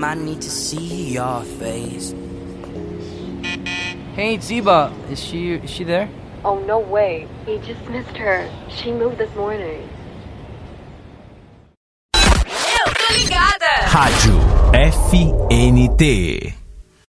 time I need to see your face. Hey, Ziba, is she there? Oh, no way. He just missed her. She moved this morning. Eu tô ligada! Rádio FNT.